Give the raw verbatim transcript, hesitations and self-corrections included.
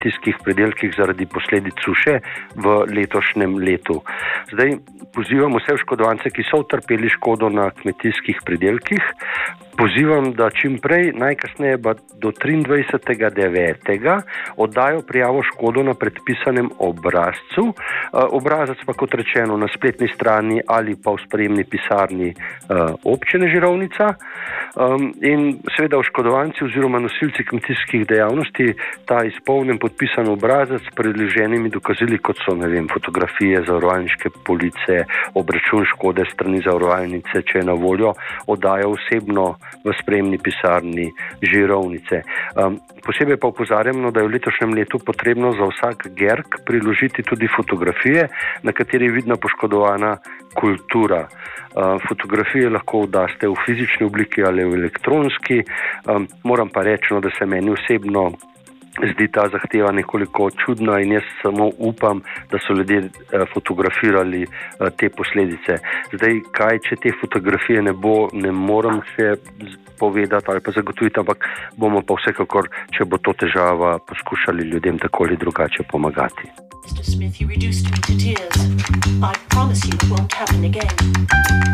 kmetijskih pridelkih zaradi posledic suše v letošnjem letu. Zdaj pozivam vse oškodovance, ki so utrpeli škodo na kmetijskih pridelkih, pozivam, da čim prej, najkasneje do triindvajsetega devetega oddajo prijavo škodo na predpisanem obrazcu. Obrazac pa, kot rečeno, na spletni strani ali pa v sprejemni pisarni občine Žirovnica. In seveda oškodovanci oziroma nosilci kmetijskih dejavnosti ta izpolnjen podpisan obrazac s predloženimi dokazili, kot so, ne vem, fotografije zavarovalniške police, obračun škode strani zavarovalnice, če je na voljo, oddajo osebno v sprejemni pisarni Žirovnice. Um, posebej pa opozarjamo, da je v letošnjem letu potrebno za vsak gerk priložiti tudi fotografije, na kateri je vidna poškodovana kultura. Uh, fotografije lahko oddaste v fizični obliki ali v elektronski. Um, moram pa reči, no, da se meni osebno zdi ta zahteva nekoliko čudna in jaz samo upam, da so ljudje fotografirali te posledice. Zdaj, kaj, če te fotografije ne bo, ne morem še povedati ali pa zagotoviti, ampak bomo pa vsekakor, če bo to težava, poskušali ljudem tako ali drugače pomagati. mister Smith, you reduced me to tears. I promise you it won't happen again.